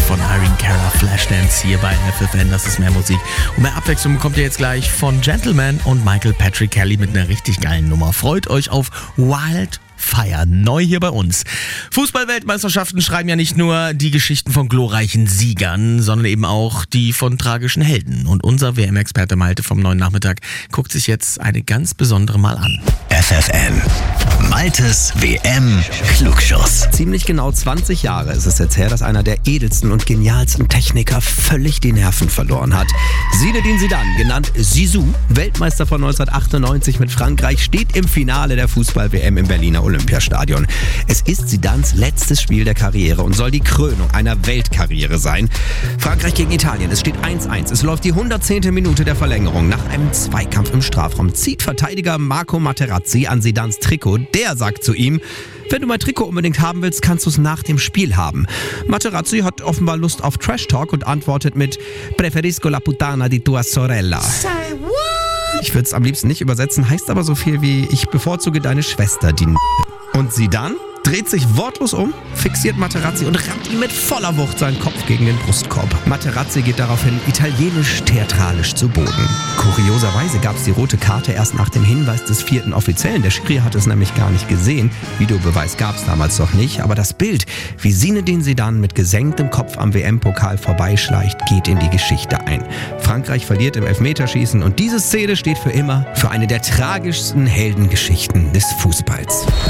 von Irene Cara, Flashdance hier bei FFN. Das ist mehr Musik. Und mehr Abwechslung bekommt ihr jetzt gleich von Gentleman und Michael Patrick Kelly mit einer richtig geilen Nummer. Freut euch auf Wildfire, neu hier bei uns. Fußball-Weltmeisterschaften schreiben ja nicht nur die Geschichten von glorreichen Siegern, sondern eben auch die von tragischen Helden. Und unser WM-Experte Malte vom neuen Nachmittag guckt sich jetzt eine ganz besondere mal an. FFN, Maltes WM-Klugschuss. Ziemlich genau 20 Jahre ist es jetzt her, dass einer der edelsten und genialsten Techniker völlig die Nerven verloren hat. Zinedine Zidane, genannt Zizou, Weltmeister von 1998 mit Frankreich, steht im Finale der Fußball-WM im Berliner Olympiastadion. Es ist Zidanes letztes Spiel der Karriere und soll die Krönung einer Weltkarriere sein. Frankreich gegen Italien, es steht 1-1. Es läuft die 110. Minute der Verlängerung. Nach einem Zweikampf im Strafraum zieht Verteidiger Marco Materazzi an Zidanes Trikot. Der sagt zu ihm: Wenn du mein Trikot unbedingt haben willst, kannst du es nach dem Spiel haben. Materazzi hat offenbar Lust auf Trash-Talk und antwortet mit Preferisco la puttana di tua sorella. Ich würde es am liebsten nicht übersetzen, heißt aber so viel wie ich bevorzuge deine Schwester, die Und Zidane dreht sich wortlos um, fixiert Materazzi und rammt ihm mit voller Wucht seinen Kopf gegen den Brustkorb. Materazzi geht daraufhin italienisch-theatralisch zu Boden. Kurioserweise gab es die rote Karte erst nach dem Hinweis des 4. Offiziellen. Der Schiri hat es nämlich gar nicht gesehen. Videobeweis gab es damals noch nicht. Aber das Bild, wie Zinedine Zidane mit gesenktem Kopf am WM-Pokal vorbeischleicht, geht in die Geschichte ein. Frankreich verliert im Elfmeterschießen und diese Szene steht für immer für eine der tragischsten Heldengeschichten des Fußballs.